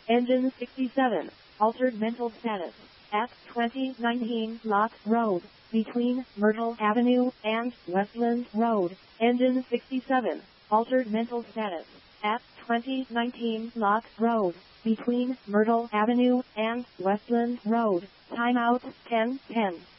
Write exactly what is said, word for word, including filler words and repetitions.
Engine sixty-seven, altered mental status. At twenty nineteen Lock Road, between Myrtle Avenue and Westland Road. Engine sixty-seven, altered mental status. At twenty nineteen Lock Road, between Myrtle Avenue and Westland Road. Timeout ten ten.